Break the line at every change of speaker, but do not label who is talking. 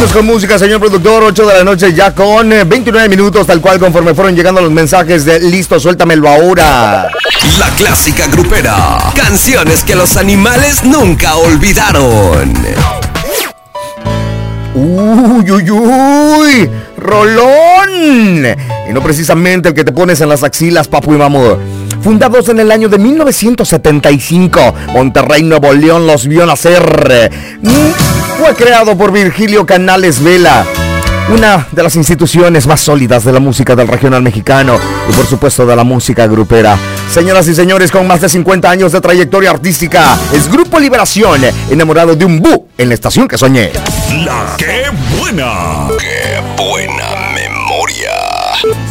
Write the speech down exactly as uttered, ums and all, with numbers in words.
Vámonos con música, señor productor. ocho de la noche ya con veintinueve minutos, tal cual conforme fueron llegando los mensajes de listo, suéltamelo ahora.
La clásica grupera. Canciones que los animales nunca olvidaron.
Uy, uy, uy, rolón. Y no precisamente el que te pones en las axilas, papu y mamú. Fundados en el año de mil novecientos setenta y cinco, Monterrey, Nuevo León los vio nacer. Fue creado por Virgilio Canales Vela, una de las instituciones más sólidas de la música del regional mexicano y por supuesto de la música grupera. Señoras y señores, con más de cincuenta años de trayectoria artística, es Grupo Liberación, enamorado de un bu en la estación que soñé.
La Qué Buena.
¡Qué buena memoria!